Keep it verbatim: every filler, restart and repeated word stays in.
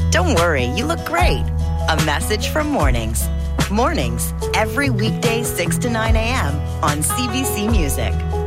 Don't worry, you look great. A message from Mornings. Mornings, every weekday six to nine a.m. on C B C Music.